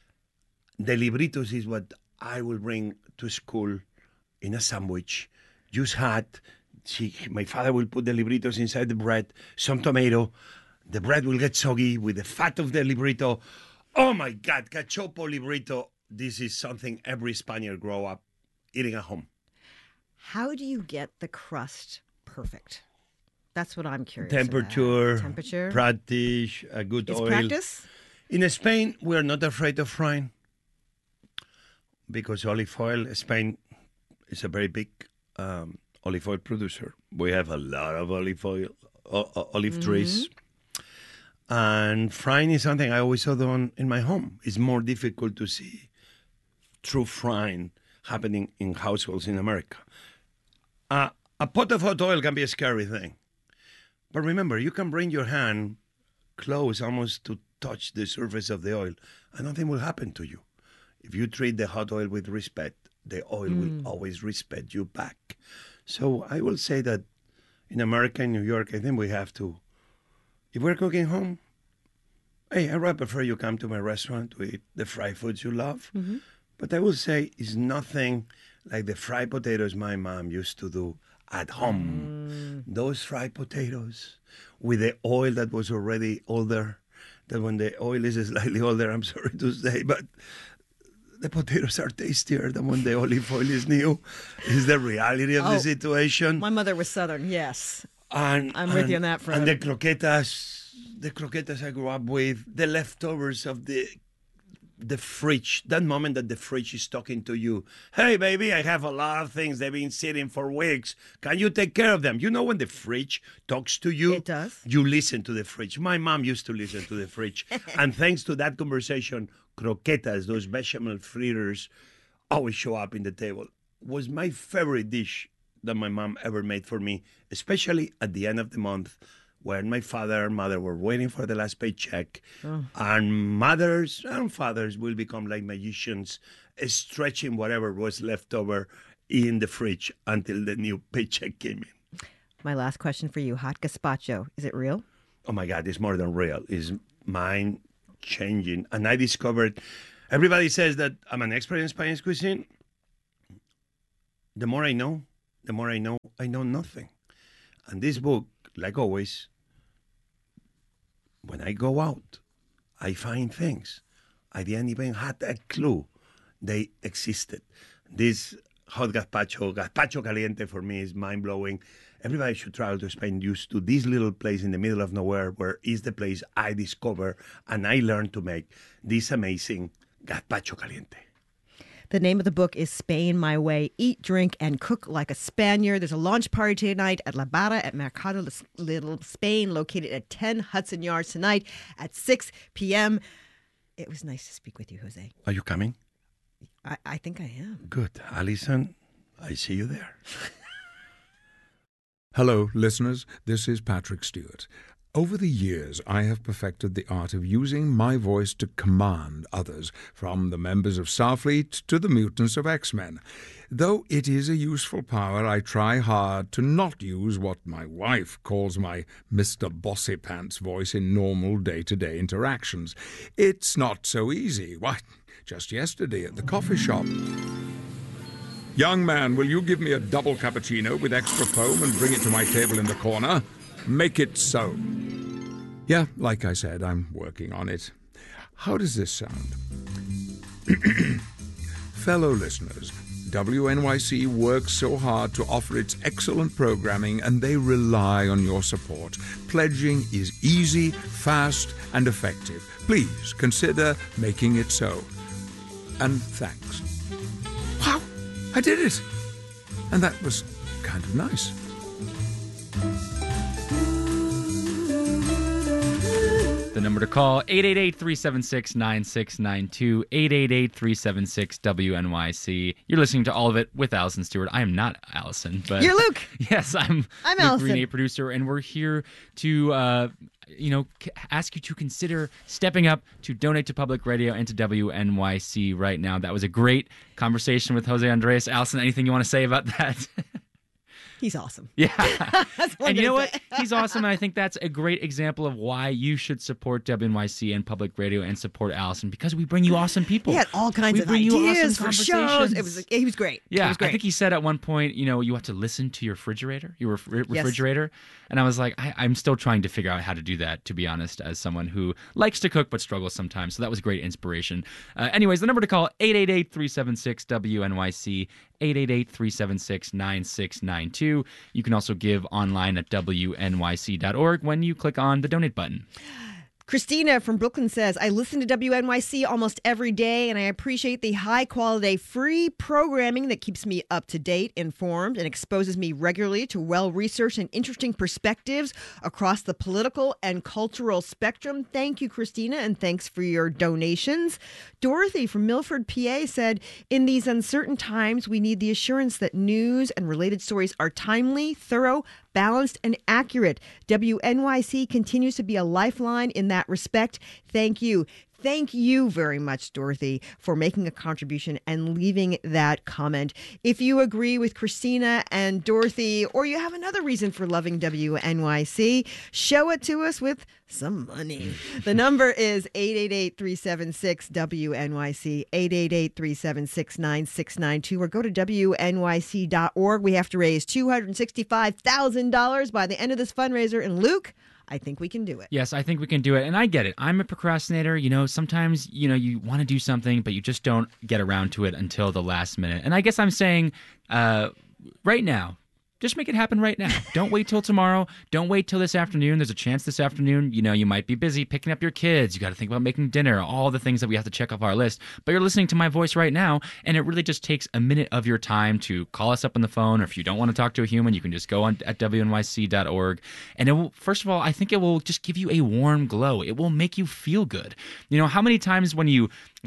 The libritos is what I will bring to school in a sandwich, just hot. She, my father will put the libritos inside the bread, some tomato. The bread will get soggy with the fat of the librito. Oh my God, cachopo librito. This is something every Spaniard grow up eating at home. How do you get the crust perfect? That's what I'm curious Temperature, about. Temperature, practice, a good it's oil. Practice? In Spain, we're not afraid of frying because olive oil, Spain is a very big um, olive oil producer. We have a lot of olive oil, o- olive mm-hmm. trees. And frying is something I always saw done in my home. It's more difficult to see true frying happening in households in America. Uh, a pot of hot oil can be a scary thing. But remember, you can bring your hand close almost to touch the surface of the oil, and nothing will happen to you. If you treat the hot oil with respect, the oil mm. will always respect you back. So I will say that in America, in New York, I think we have to, if we're cooking home, hey, I would prefer you come to my restaurant to eat the fried foods you love. Mm-hmm. But I will say it's nothing like the fried potatoes my mom used to do at home. Mm. Those fried potatoes with the oil that was already older, that when the oil is slightly older, I'm sorry to say, but the potatoes are tastier than when the olive oil is new. Is the reality of oh, the situation. My mother was Southern, yes. And, I'm with and, you on that front. And the croquetas, the croquetas I grew up with, the leftovers of the the fridge, that moment that the fridge is talking to you. Hey, baby, I have a lot of things. They've been sitting for weeks. Can you take care of them? You know when the fridge talks to you? It does. You listen to the fridge. My mom used to listen to the fridge. And thanks to that conversation, croquetas, those bechamel fritters, always show up in the table. Was my favorite dish that my mom ever made for me, especially at the end of the month when my father and mother were waiting for the last paycheck. Oh. And mothers and fathers will become like magicians, stretching whatever was left over in the fridge until the new paycheck came in. My last question for you, hot gazpacho, is it real? Oh my God, it's more than real. It's mind changing. And I discovered, everybody says that I'm an expert in Spanish cuisine. The more I know, the more I know, I know nothing. And this book, like always, when I go out, I find things I didn't even have a clue they existed. This hot gazpacho, gazpacho caliente for me is mind-blowing. Everybody should travel to Spain used to this little place in the middle of nowhere where is the place I discovered and I learned to make this amazing gazpacho caliente. The name of the book is Spain My Way, Eat, Drink, and Cook Like a Spaniard. There's a launch party tonight at La Barra at Mercado Little Spain, located at ten Hudson Yards tonight at six p.m. It was nice to speak with you, Jose. Are you coming? I, I think I am. Good. Alison, I see you there. Hello, listeners. This is Patrick Stewart. Over the years, I have perfected the art of using my voice to command others, from the members of Starfleet to the mutants of X-Men. Though it is a useful power, I try hard to not use what my wife calls my Mister Bossy Pants voice in normal day-to-day interactions. It's not so easy. Why, just yesterday at the coffee shop. Young man, will you give me a double cappuccino with extra foam and bring it to my table in the corner? Make it so. Yeah, like I said, I'm working on it. How does this sound? Fellow listeners, W N Y C works so hard to offer its excellent programming, and they rely on your support. Pledging is easy, fast, and effective. Please consider making it so. And thanks. Wow, I did it! And that was kind of nice. The number to call, eight eight eight, three seven six, nine six nine two, eight eight eight, three seven six, W N Y C. You're listening to All of It with Allison Stewart. I am not Allison, but... You're Luke! Yes, I'm, I'm Luke Allison. Renee, producer, and we're here to, uh, you know, c- ask you to consider stepping up to donate to public radio and to W N Y C right now. That was a great conversation with Jose Andres. Allison, anything you want to say about that? He's awesome. Yeah. That's what And I'm you know gonna what? say. He's awesome. And I think that's a great example of why you should support W N Y C and public radio and support Allison, because we bring you awesome people. He had all kinds We of bring you ideas awesome for shows. conversations. It was he was great. Yeah, it was great. I think he said at one point, you know, you have to listen to your refrigerator, your ref- refrigerator. And I was like, I, I'm still trying to figure out how to do that, to be honest, as someone who likes to cook but struggles sometimes. So that was great inspiration. Uh, anyways, the number to call, eight eight eight, three seven six, W N Y C, eight eight eight, three seven six, nine six nine two. You can also give online at W N Y C dot org when you click on the donate button. Christina from Brooklyn says, I listen to W N Y C almost every day, and I appreciate the high-quality free programming that keeps me up to date, informed, and exposes me regularly to well-researched and interesting perspectives across the political and cultural spectrum. Thank you, Christina, and thanks for your donations. Dorothy from Milford, P A said, in these uncertain times, we need the assurance that news and related stories are timely, thorough, balanced, and accurate. W N Y C continues to be a lifeline in that respect. Thank you. Thank you very much, Dorothy, for making a contribution and leaving that comment. If you agree with Christina and Dorothy, or you have another reason for loving W N Y C, show it to us with some money. The number is eight eight eight, three seven six, W N Y C, eight eight eight, three seven six, nine six nine two, or go to W N Y C dot org. We have to raise two hundred sixty-five thousand dollars by the end of this fundraiser. And Luke, I think we can do it. Yes, I think we can do it. And I get it. I'm a procrastinator. You know, sometimes, you know, you want to do something, but you just don't get around to it until the last minute. And I guess I'm saying uh, right now, just make it happen right now. Don't wait till tomorrow. Don't wait till this afternoon. There's a chance this afternoon, you know, you might be busy picking up your kids. You got to think about making dinner, all the things that we have to check off our list. But you're listening to my voice right now, and it really just takes a minute of your time to call us up on the phone. Or if you don't want to talk to a human, you can just go on at W N Y C dot org. And it will, first of all, I think it will just give you a warm glow. It will make you feel good. You know, how many times when you, you know,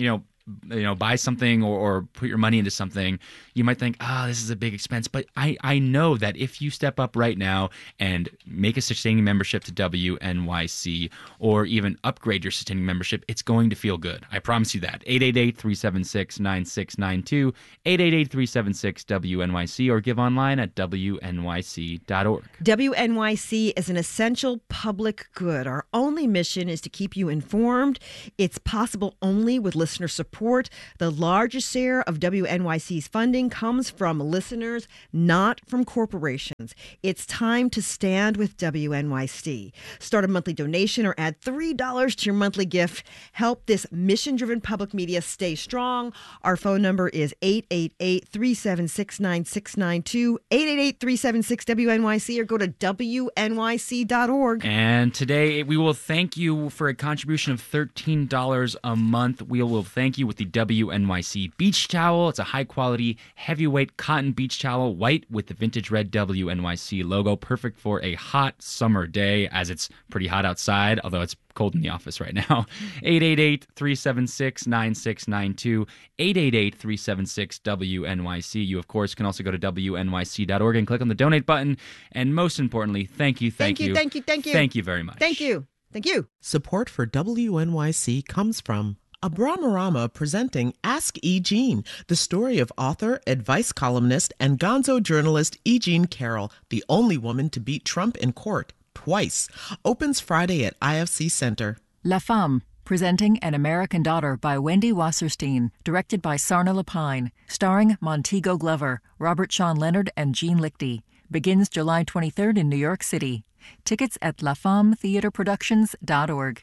you know, buy something or, or put your money into something, you might think, ah, oh, this is a big expense. But I, I know that if you step up right now and make a sustaining membership to W N Y C or even upgrade your sustaining membership, it's going to feel good. I promise you that. eight eight eight, three seven six, nine six nine two, eight eight eight, three seven six, W N Y C, or give online at W N Y C dot org. W N Y C is an essential public good. Our only mission is to keep you informed. It's possible only with listener support. The largest share of W N Y C's funding comes from listeners, not from corporations. It's time to stand with W N Y C. Start a monthly donation or add three dollars to your monthly gift. Help this mission-driven public media stay strong. Our phone number is eight eight eight, three seven six, nine six nine two, eight eight eight, three seven six, W N Y C, or go to W N Y C dot org. And today we will thank you for a contribution of thirteen dollars a month. We will thank you with the W N Y C beach towel. It's a high-quality, heavyweight cotton beach towel, white with the vintage red W N Y C logo, perfect for a hot summer day, as it's pretty hot outside, although it's cold in the office right now. eight eight eight, three seven six, nine six nine two, eight eight eight, three seven six, W N Y C. You, of course, can also go to W N Y C dot org and click on the donate button. And most importantly, thank you, thank, Thank you, you, thank you, thank you. Thank you very much. Thank you. Thank you. Support for W N Y C comes from Abramarama, presenting Ask E. Jean, the story of author, advice columnist, and gonzo journalist E. Jean Carroll, the only woman to beat Trump in court twice. Opens Friday at I F C Center. La Femme, presenting An American Daughter by Wendy Wasserstein, directed by Sarna Lapine, starring Montego Glover, Robert Sean Leonard, and Gene Lichty. Begins July twenty-third in New York City. Tickets at la femme theater productions dot org.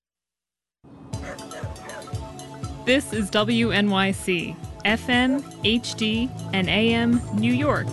This is W N Y C, F M, H D, and A M New York.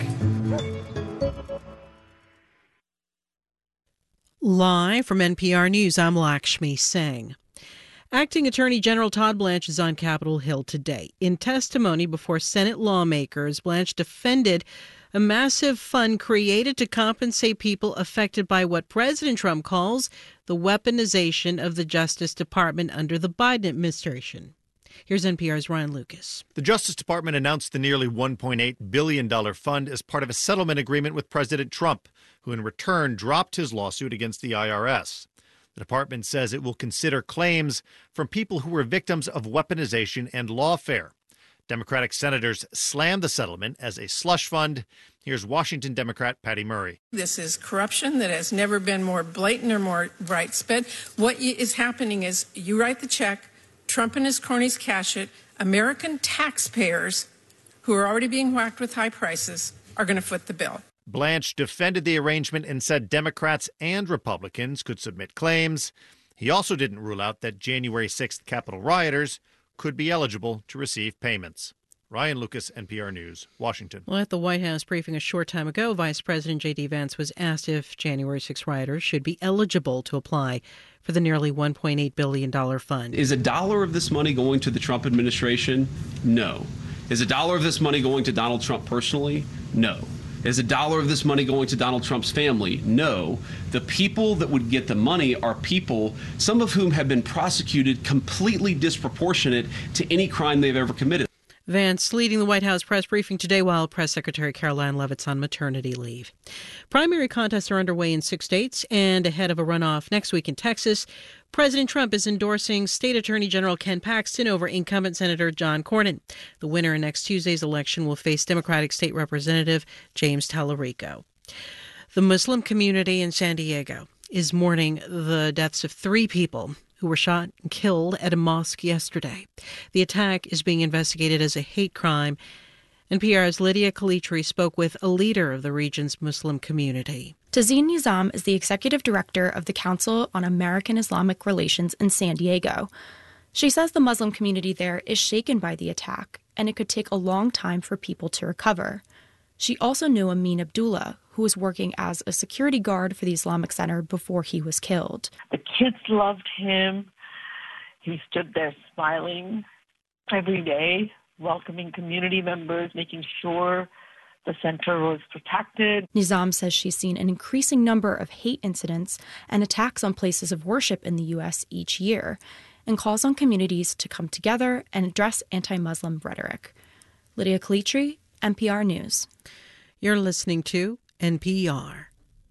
Live from N P R News, I'm Lakshmi Singh. Acting Attorney General Todd Blanche is on Capitol Hill today. In testimony before Senate lawmakers, Blanche defended a massive fund created to compensate people affected by what President Trump calls the weaponization of the Justice Department under the Biden administration. Here's N P R's Ryan Lucas. The Justice Department announced the nearly one point eight billion dollars fund as part of a settlement agreement with President Trump, who in return dropped his lawsuit against the I R S. The department says it will consider claims from people who were victims of weaponization and lawfare. Democratic senators slammed the settlement as a slush fund. Here's Washington Democrat Patty Murray. This is corruption that has never been more blatant or more widespread. What is happening is you write the check, Trump and his cronies cash it. American taxpayers, who are already being whacked with high prices, are going to foot the bill. Blanche defended the arrangement and said Democrats and Republicans could submit claims. He also didn't rule out that January sixth Capitol rioters could be eligible to receive payments. Ryan Lucas, N P R News, Washington. Well, at the White House briefing a short time ago, Vice President J D. Vance was asked if January sixth rioters should be eligible to apply for the nearly one point eight billion dollars fund. Is a dollar of this money going to the Trump administration? No. Is a dollar of this money going to Donald Trump personally? No. Is a dollar of this money going to Donald Trump's family? No. The people that would get the money are people, some of whom have been prosecuted completely disproportionate to any crime they've ever committed. Vance leading the White House press briefing today while Press Secretary Caroline Leavitt's on maternity leave. Primary contests are underway in six states and ahead of a runoff next week in Texas. President Trump is endorsing State Attorney General Ken Paxton over incumbent Senator John Cornyn. The winner in next Tuesday's election will face Democratic State Representative James Tallarico. The Muslim community in San Diego is mourning the deaths of three people who were shot and killed at a mosque yesterday. The attack is being investigated as a hate crime. N P R's Lydia Kalitri spoke with a leader of the region's Muslim community. Tazeen Nizam is the executive director of the Council on American Islamic Relations in San Diego. She says the Muslim community there is shaken by the attack, and it could take a long time for people to recover. She also knew Amin Abdullah, who was working as a security guard for the Islamic Center before he was killed. The kids loved him. He stood there smiling every day, welcoming community members, making sure the center was protected. Nizam says she's seen an increasing number of hate incidents and attacks on places of worship in the U S each year. and calls on communities to come together and address anti-Muslim rhetoric. Lydia Calitri, N P R News. You're listening to N P R.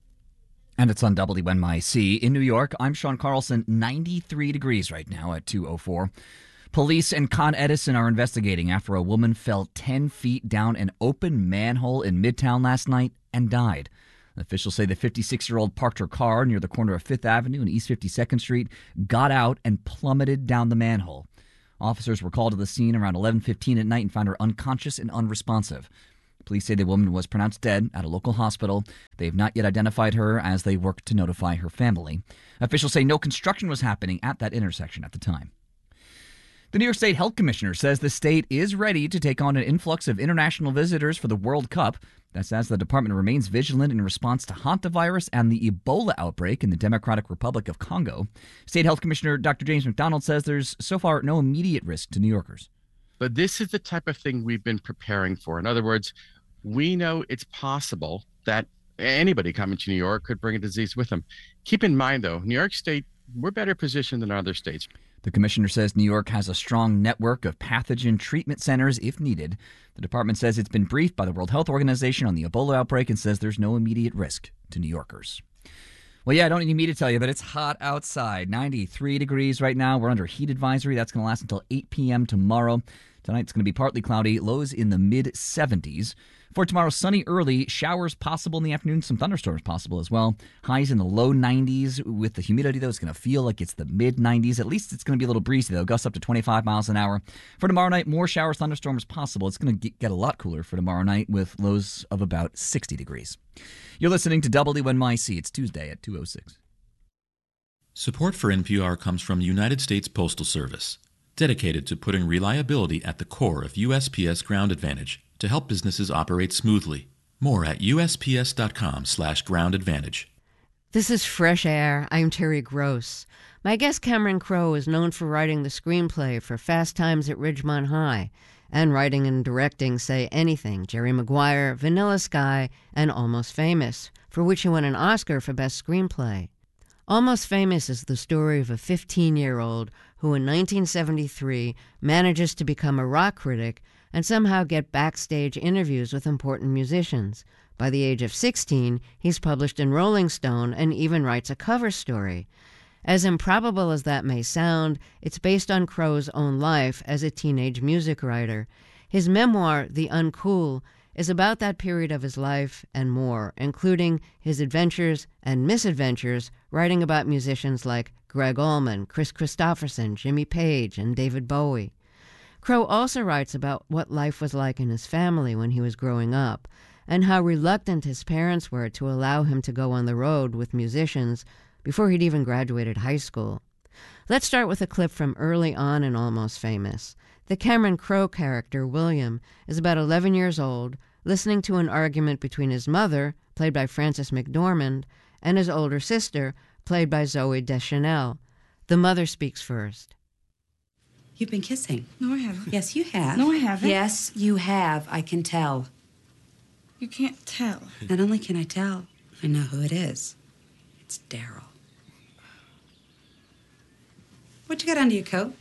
And it's on W N Y C. In New York, I'm Sean Carlson, ninety-three degrees right now at two oh four. Police in Con Edison are investigating after a woman fell ten feet down an open manhole in Midtown last night and died. Officials say the fifty-six-year-old parked her car near the corner of Fifth Avenue and East fifty-second Street, got out, and plummeted down the manhole. Officers were called to the scene around eleven fifteen at night and found her unconscious and unresponsive. Police say the woman was pronounced dead at a local hospital. They have not yet identified her as they work to notify her family. Officials say no construction was happening at that intersection at the time. The New York State Health Commissioner says the state is ready to take on an influx of international visitors for the World Cup. That's as the department remains vigilant in response to hantavirus and the Ebola outbreak in the Democratic Republic of Congo. State Health Commissioner Doctor James McDonald says there's so far no immediate risk to New Yorkers. But this is the type of thing we've been preparing for. In other words, we know it's possible that anybody coming to New York could bring a disease with them. Keep in mind, though, New York State, we're better positioned than other states. The commissioner says New York has a strong network of pathogen treatment centers if needed. The department says it's been briefed by the World Health Organization on the Ebola outbreak and says there's no immediate risk to New Yorkers. Well, yeah, I don't need me to tell you, but it's hot outside. ninety-three degrees right now. We're under heat advisory. That's going to last until eight p.m. tomorrow. Tonight it's going to be partly cloudy, lows in the mid seventies. For tomorrow, sunny early, showers possible in the afternoon, some thunderstorms possible as well. Highs in the low nineties. With the humidity, though, it's going to feel like it's the mid nineties. At least it's going to be a little breezy, though. Gusts up to twenty-five miles an hour. For tomorrow night, more showers, thunderstorms possible. It's going to get a lot cooler for tomorrow night with lows of about sixty degrees. You're listening to W N Y C. It's Tuesday at two oh six. Support for N P R comes from United States Postal Service, dedicated to putting reliability at the core of U S P S Ground Advantage to help businesses operate smoothly. More at U S P S dot com slash ground advantage. This is Fresh Air. I'm Terry Gross. My guest Cameron Crowe is known for writing the screenplay for Fast Times at Ridgemont High and writing and directing Say Anything, Jerry Maguire, Vanilla Sky, and Almost Famous, for which he won an Oscar for Best Screenplay. Almost Famous is the story of a fifteen-year-old who in nineteen seventy-three manages to become a rock critic and somehow get backstage interviews with important musicians. By the age of sixteen, he's published in Rolling Stone and even writes a cover story. As improbable as that may sound, it's based on Crowe's own life as a teenage music writer. His memoir, The Uncool, is about that period of his life and more, including his adventures and misadventures writing about musicians like Greg Allman, Chris Christopherson, Jimmy Page, and David Bowie. Crowe also writes about what life was like in his family when he was growing up, and how reluctant his parents were to allow him to go on the road with musicians before he'd even graduated high school. Let's start with a clip from early on in Almost Famous. The Cameron Crowe character, William, is about eleven years old, listening to an argument between his mother, played by Frances McDormand, and his older sister, played by Zooey Deschanel. The mother speaks first. You've been kissing. No, I haven't. Yes, you have. No, I haven't. Yes, you have. I can tell. You can't tell. Not only can I tell, I know who it is. It's Daryl. What you got under your coat?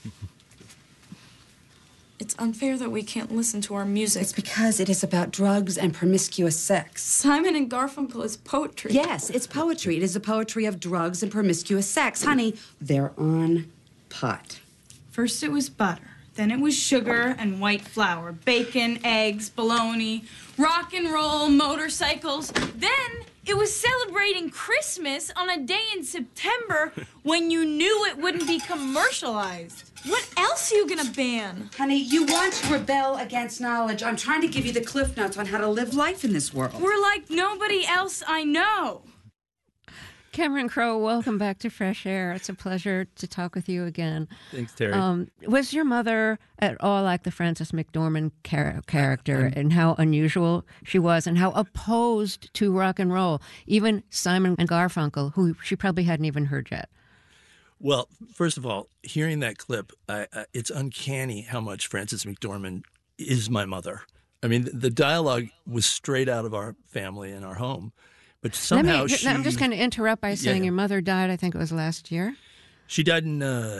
It's unfair that we can't listen to our music. It's because it is about drugs and promiscuous sex. Simon and Garfunkel is poetry. Yes, it's poetry. It is the poetry of drugs and promiscuous sex. Honey, they're on pot. First it was butter, then it was sugar and white flour, bacon, eggs, bologna, rock and roll, motorcycles. Then it was celebrating Christmas on a day in September when you knew it wouldn't be commercialized. What else are you gonna ban? Honey, you want to rebel against knowledge. I'm trying to give you the Cliff Notes on how to live life in this world. We're like nobody else I know. Cameron Crowe, welcome back to Fresh Air. It's a pleasure to talk with you again. Thanks, Terry. Um, was your mother at all like the Frances McDormand char- character and how unusual she was and how opposed to rock and roll? Even Simon and Garfunkel, who she probably hadn't even heard yet. Well, first of all, hearing that clip, I, I, it's uncanny how much Frances McDormand is my mother. I mean, the dialogue was straight out of our family and our home. But somehow Let me, she... I'm just going to interrupt by saying yeah, yeah. your mother died, I think it was last year. She died in uh,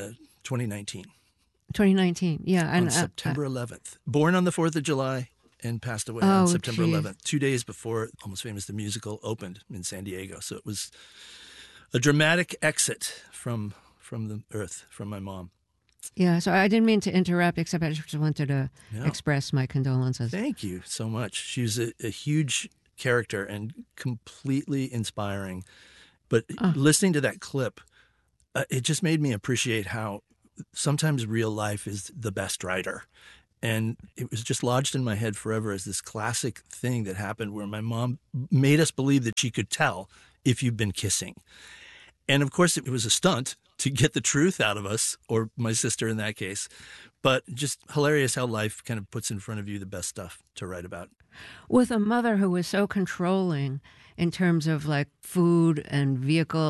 twenty nineteen. twenty nineteen, yeah. And, on September eleventh. Born on the fourth of July and passed away Oh, on September gee. eleventh, two days before Almost Famous, the musical, opened in San Diego. So it was a dramatic exit from from the earth, from my mom. Yeah, so I didn't mean to interrupt, except I just wanted to No. express my condolences. Thank you so much. She was a, a huge character and completely inspiring. But Ah. listening to that clip, uh, it just made me appreciate how sometimes real life is the best writer. And it was just lodged in my head forever as this classic thing that happened where my mom made us believe that she could tell if you've been kissing. And of course, it was a stunt to get the truth out of us, or my sister in that case. But just hilarious how life kind of puts in front of you the best stuff to write about. With a mother who was so controlling in terms of like food and vehicle